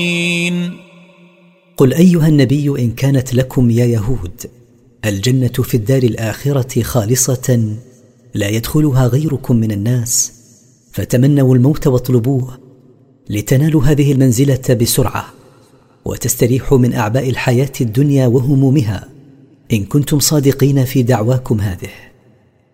قل أيها النبي إن كانت لكم يا يهود الجنة في الدار الآخرة خالصة لا يدخلها غيركم من الناس، فتمنوا الموت واطلبوه لتنالوا هذه المنزلة بسرعة وتستريحوا من أعباء الحياة الدنيا وهمومها، إن كنتم صادقين في دعواكم هذه.